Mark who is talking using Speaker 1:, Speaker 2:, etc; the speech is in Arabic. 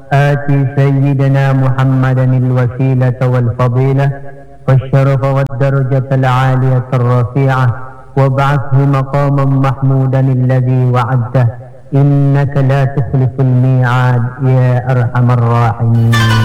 Speaker 1: آت سيدنا محمدا الوسيلة والفضيلة والشرف والدرجة العالية الرفيعة وابعثه مقاما محمودا الذي وعدته إنك لا تخلف الميعاد يا أرحم الراحمين.